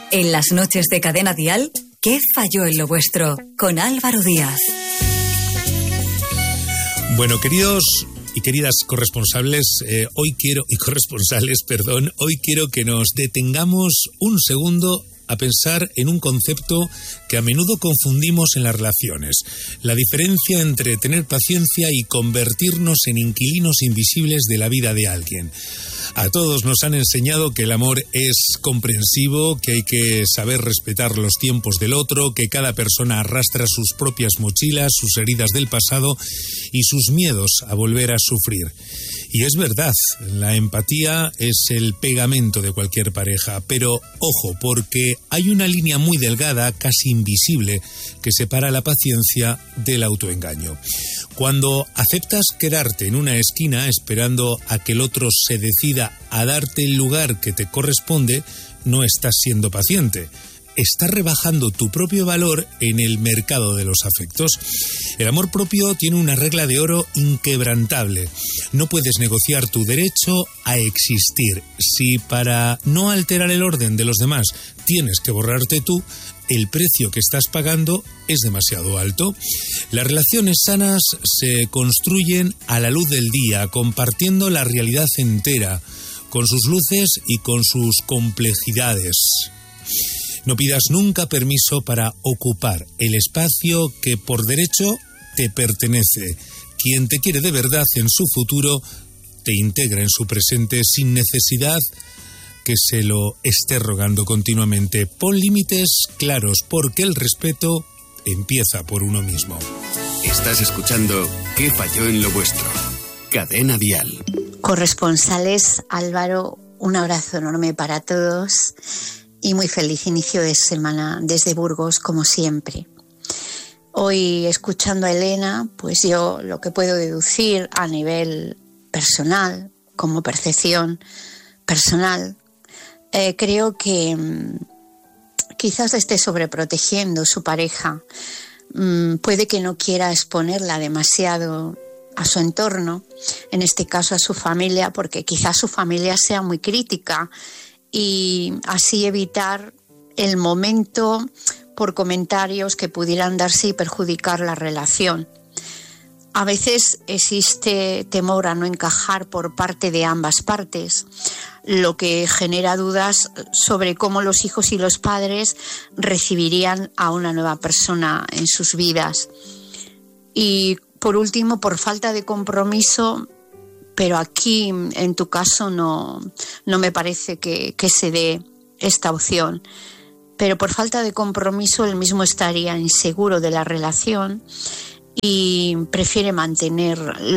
En las noches de Cadena Dial, ¿qué falló en lo vuestro? Con Álvaro Díaz. Bueno, queridos y queridas corresponsables, hoy quiero que nos detengamos un segundo a pensar en un concepto que a menudo confundimos en las relaciones: la diferencia entre tener paciencia y convertirnos en inquilinos invisibles de la vida de alguien. A todos nos han enseñado que el amor es comprensivo, que hay que saber respetar los tiempos del otro, que cada persona arrastra sus propias mochilas, sus heridas del pasado y sus miedos a volver a sufrir. Y es verdad, la empatía es el pegamento de cualquier pareja, pero ojo, porque hay una línea muy delgada, casi invisible, que separa la paciencia del autoengaño. Cuando aceptas quedarte en una esquina esperando a que el otro se decida a darte el lugar que te corresponde, no estás siendo paciente. Estás rebajando tu propio valor en el mercado de los afectos. El amor propio tiene una regla de oro inquebrantable. No puedes negociar tu derecho a existir. Si para no alterar el orden de los demás tienes que borrarte tú, el precio que estás pagando es demasiado alto. Las relaciones sanas se construyen a la luz del día, compartiendo la realidad entera, con sus luces y con sus complejidades. No pidas nunca permiso para ocupar el espacio que por derecho te pertenece. Quien te quiere de verdad en su futuro te integra en su presente sin necesidad que se lo esté rogando continuamente. Pon límites claros, porque el respeto empieza por uno mismo. Estás escuchando ¿Qué falló en lo vuestro? Cadena Dial. Corresponsales, Álvaro, un abrazo enorme para todos y muy feliz inicio de semana desde Burgos, como siempre. Hoy, escuchando a Elena, pues yo lo que puedo deducir a nivel personal, como percepción personal, creo que quizás esté sobreprotegiendo su pareja. Puede que no quiera exponerla demasiado a su entorno, en este caso a su familia, porque quizás su familia sea muy crítica, y así evitar el momento por comentarios que pudieran darse y perjudicar la relación. A veces existe temor a no encajar por parte de ambas partes, lo que genera dudas sobre cómo los hijos y los padres recibirían a una nueva persona en sus vidas. Y por último, por falta de compromiso, pero aquí en tu caso no me parece que se dé esta opción, pero por falta de compromiso él mismo estaría inseguro de la relación y prefiere mantener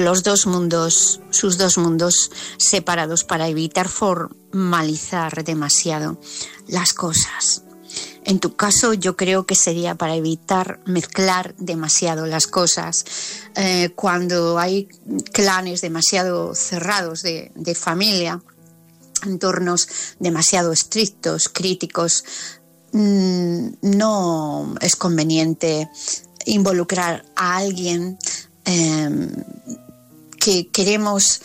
sus dos mundos separados para evitar formalizar demasiado las cosas. En tu caso yo creo que sería para evitar mezclar demasiado las cosas. Cuando hay clanes demasiado cerrados de familia, entornos demasiado estrictos, críticos, no es conveniente involucrar a alguien que queremos,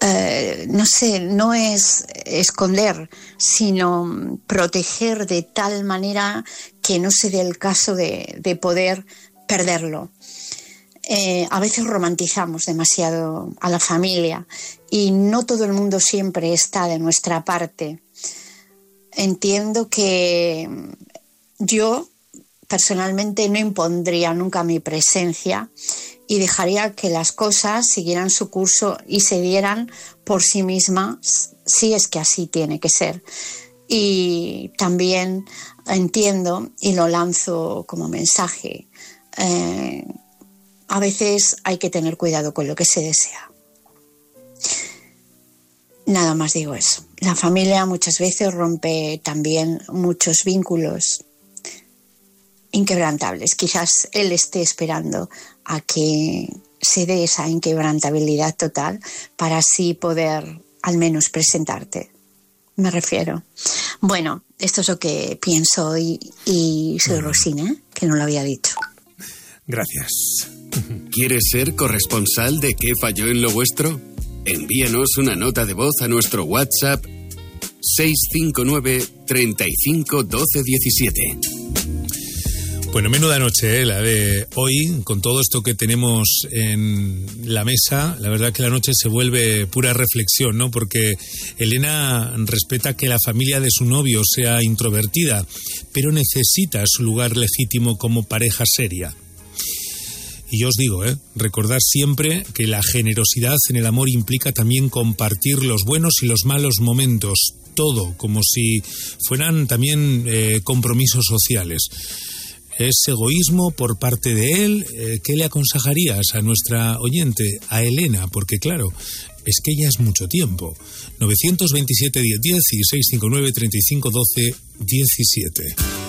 no es esconder, sino proteger de tal manera que no se dé el caso de poder perderlo. A veces romantizamos demasiado a la familia y no todo el mundo siempre está de nuestra parte. Entiendo que yo personalmente no impondría nunca mi presencia y dejaría que las cosas siguieran su curso y se dieran por sí mismas, si es que así tiene que ser. Y también entiendo, y lo lanzo como mensaje, a veces hay que tener cuidado con lo que se desea. Nada más digo eso. La familia muchas veces rompe también muchos vínculos inquebrantables. Quizás él esté esperando a que se dé esa inquebrantabilidad total para así poder al menos presentarte. Me refiero. Bueno, esto es lo que pienso hoy y soy Rosina, que no lo había dicho. Gracias. ¿Quieres ser corresponsal de ¿Qué falló en lo vuestro? Envíanos una nota de voz a nuestro WhatsApp 659 35 12 17. Bueno, menuda noche, la de hoy, con todo esto que tenemos en la mesa. La verdad que la noche se vuelve pura reflexión, ¿no? Porque Elena respeta que la familia de su novio sea introvertida, pero necesita su lugar legítimo como pareja seria. Y yo os digo, recordad siempre que la generosidad en el amor implica también compartir los buenos y los malos momentos, todo, como si fueran también compromisos sociales. ¿Es egoísmo por parte de él? ¿Qué le aconsejarías a nuestra oyente, a Elena? Porque claro, es que ya es mucho tiempo. 927 10 10 y 659 35 12 17.